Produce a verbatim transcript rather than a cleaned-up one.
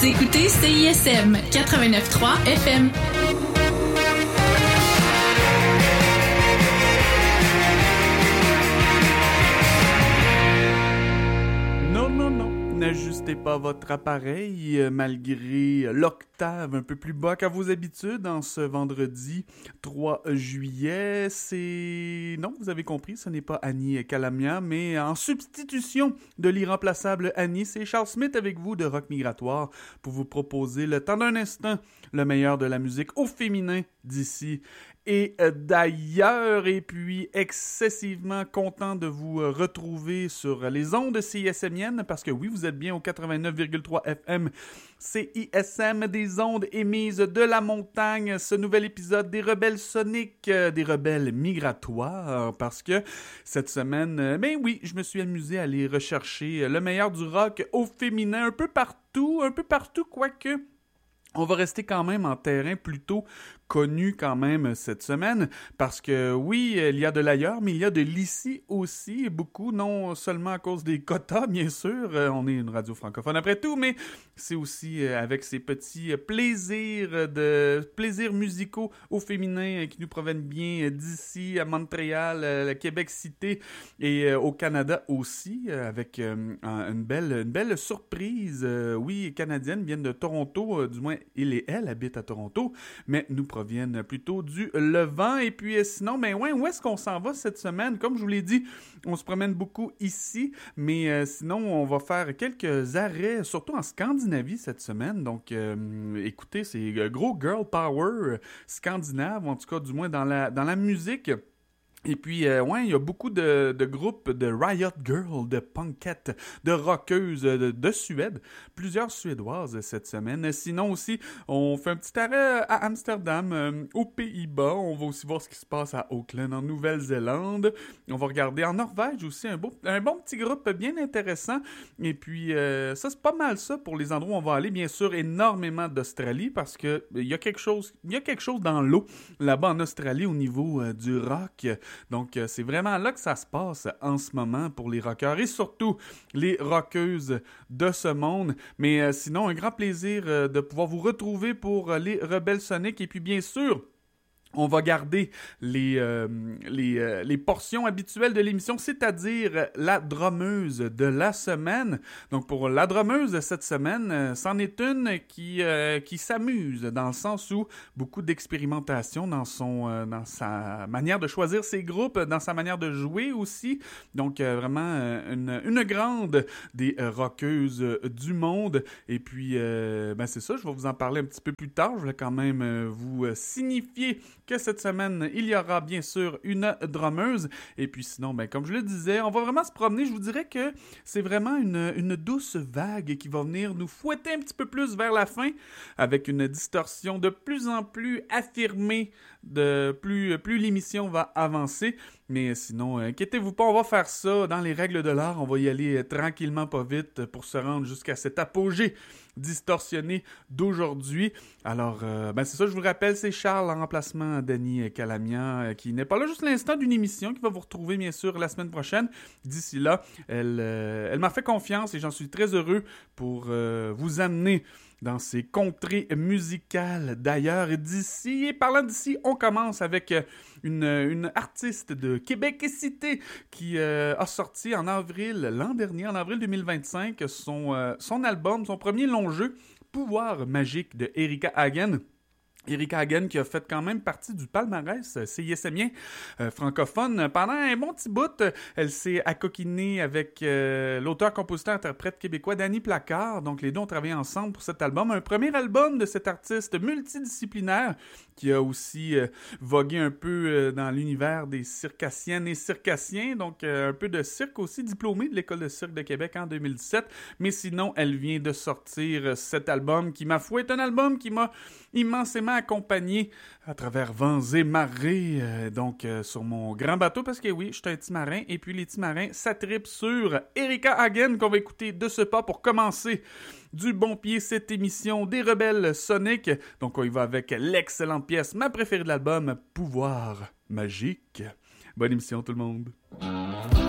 Vous écoutez C I S M quatre-vingt-neuf trois F M. Non, non, non. N'ajustez pas votre appareil euh, malgré l'octave un peu plus bas qu'à vos habitudes en ce vendredi trois juillet. C'est... Non, vous avez compris, ce n'est pas Annie Calamia, mais en substitution de l'irremplaçable Annie, c'est Charles Smith avec vous de Rock Migratoire pour vous proposer le temps d'un instant le meilleur de la musique au féminin d'ici et d'ailleurs, et puis excessivement content de vous retrouver sur les ondes CISMiennes, parce que oui, vous êtes bien au quatre-vingt-neuf virgule trois F M, C I S M, des ondes émises de la montagne, ce nouvel épisode des Rebelles Soniques, des Rebelles Migratoires, parce que cette semaine, ben oui, je me suis amusé à aller rechercher le meilleur du rock au féminin, un peu partout, un peu partout, quoique... On va rester quand même en terrain plutôt connu quand même cette semaine, parce que oui, il y a de l'ailleurs, mais il y a de l'ici aussi, beaucoup, non seulement à cause des quotas, bien sûr, on est une radio francophone après tout, mais c'est aussi avec ces petits plaisirs de plaisirs musicaux au féminin qui nous proviennent bien d'ici, à Montréal, à Québec Cité et au Canada aussi, avec une belle, une belle surprise. Oui, canadiennes viennent de Toronto, du moins il et elle habitent à Toronto, mais nous proviennent plutôt du Levant. Et puis euh, sinon, ben ouais, où est-ce qu'on s'en va cette semaine? Comme je vous l'ai dit, on se promène beaucoup ici, mais euh, sinon, on va faire quelques arrêts, surtout en Scandinavie cette semaine. Donc, euh, écoutez, c'est gros girl power scandinave, en tout cas, du moins dans la, dans la musique. Et puis, euh, ouais, il y a beaucoup de, de groupes de Riot Girl, de punkettes, de rockeuses de, de Suède, plusieurs Suédoises cette semaine. Sinon aussi, on fait un petit arrêt à Amsterdam, euh, aux Pays-Bas. On va aussi voir ce qui se passe à Auckland, en Nouvelle-Zélande. On va regarder en Norvège aussi, un, beau, un bon petit groupe bien intéressant. Et puis, euh, ça, c'est pas mal ça pour les endroits où on va aller. Bien sûr, énormément d'Australie, parce que il y a quelque chose, il y a quelque chose dans l'eau là-bas en Australie au niveau euh, du rock. Donc, euh, c'est vraiment là que ça se passe en ce moment pour les rockeurs et surtout les rockeuses de ce monde. Mais euh, sinon, un grand plaisir euh, de pouvoir vous retrouver pour euh, les Rebelles Soniques. Et puis, bien sûr, on va garder les, euh, les, euh, les portions habituelles de l'émission, c'est-à-dire la drummeuse de la semaine. Donc, pour la drummeuse cette semaine, euh, c'en est une qui, euh, qui s'amuse, dans le sens où beaucoup d'expérimentation dans, son, euh, dans sa manière de choisir ses groupes, dans sa manière de jouer aussi. Donc, euh, vraiment euh, une, une grande des euh, rockeuses euh, du monde. Et puis, euh, ben c'est ça, je vais vous en parler un petit peu plus tard. Je vais quand même euh, vous euh, signifier que cette semaine, il y aura bien sûr une drummeuse. Et puis sinon, ben, comme je le disais, on va vraiment se promener. Je vous dirais que c'est vraiment une, une douce vague qui va venir nous fouetter un petit peu plus vers la fin, avec une distorsion de plus en plus affirmée, de plus, plus l'émission va avancer. Mais sinon, inquiétez-vous pas, on va faire ça dans les règles de l'art. On va y aller tranquillement, pas vite, pour se rendre jusqu'à cet apogée distorsionné d'aujourd'hui. Alors, euh, ben c'est ça, je vous rappelle, c'est Charles en remplacement d'Annie Calamia, euh, qui n'est pas là juste l'instant d'une émission, qui va vous retrouver bien sûr la semaine prochaine. D'ici là, elle, euh, elle m'a fait confiance et j'en suis très heureux pour euh, vous amener dans ces contrées musicales d'ailleurs et d'ici. Et parlant d'ici, on commence avec une, une artiste de Québec Cité qui euh, a sorti en avril, l'an dernier, en avril deux mille vingt-cinq, son, euh, son album, son premier long jeu, Pouvoir magique de Erika Hagen. Erika Hagen qui a fait quand même partie du palmarès CISMien euh, francophone pendant un bon petit bout. Elle s'est accoquinée avec euh, l'auteur-compositeur-interprète québécois Danny Placard. Donc les deux ont travaillé ensemble pour cet album. Un premier album de cet artiste multidisciplinaire qui a aussi euh, vogué un peu euh, dans l'univers des circassiennes et circassiens. Donc euh, un peu de cirque aussi, diplômée de l'École de cirque de Québec en deux mille dix-sept. Mais sinon, elle vient de sortir cet album qui, ma foi, est un album qui m'a immensément accompagné à travers vents et marées, euh, donc euh, sur mon grand bateau, parce que oui, je suis un petit marin, et puis les petits marins, ça tripe sur Erika Hagen, qu'on va écouter de ce pas pour commencer du bon pied cette émission des Rebelles Soniques. Donc on y va avec l'excellente pièce, ma préférée de l'album, Pouvoir magique. Bonne émission tout le monde.